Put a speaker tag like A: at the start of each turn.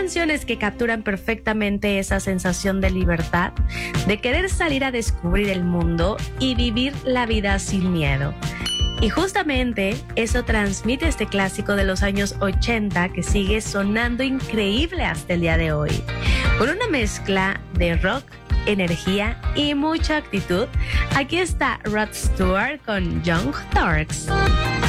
A: canciones que capturan perfectamente esa sensación de libertad, de querer salir a descubrir el mundo y vivir la vida sin miedo. Y justamente eso transmite este clásico de los años 80 que sigue sonando increíble hasta el día de hoy. Con una mezcla de rock, energía y mucha actitud, aquí está Rod Stewart con Young Turks.